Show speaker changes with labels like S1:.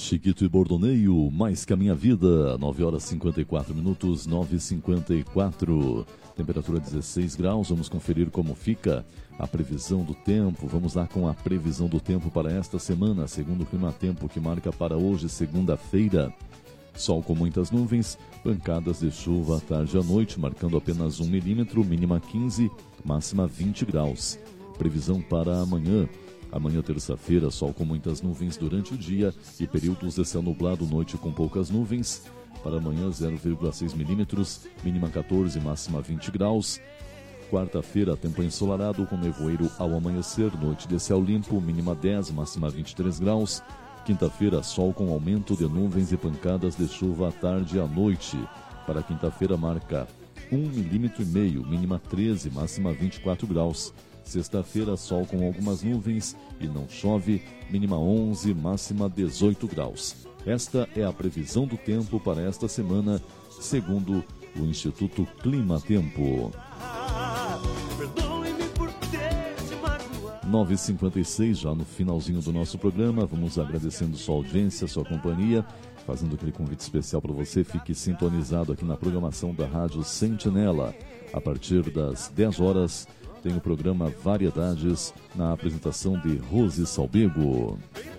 S1: Chiquito e Bordoneio, Mais que a Minha Vida, 9 horas 54 minutos, 9h54, temperatura 16 graus, vamos conferir como fica a previsão do tempo. Vamos lá com a previsão do tempo para esta semana, segundo o Climatempo, que marca para hoje, segunda-feira. Sol com muitas nuvens, pancadas de chuva à tarde e à noite, marcando apenas 1 milímetro, mínima 15, máxima 20 graus. Previsão para amanhã. Amanhã, terça-feira, sol com muitas nuvens durante o dia e períodos de céu nublado, noite com poucas nuvens. Para amanhã, 0,6 milímetros, mínima 14, máxima 20 graus. Quarta-feira, tempo ensolarado com nevoeiro ao amanhecer, noite de céu limpo, mínima 10, máxima 23 graus. Quinta-feira, sol com aumento de nuvens e pancadas de chuva à tarde e à noite. Para quinta-feira, marca 1,5 milímetro, mínima 13, máxima 24 graus. Sexta-feira, sol com algumas nuvens e não chove, mínima 11, máxima 18 graus. Esta é a previsão do tempo para esta semana, segundo o Instituto Climatempo. 9h56, já no finalzinho do nosso programa. Vamos agradecendo sua audiência, sua companhia, fazendo aquele convite especial para você. Fique sintonizado aqui na programação da Rádio Sentinela. A partir das 10 horas, tem o programa Variedades, na apresentação de Rose Salbego.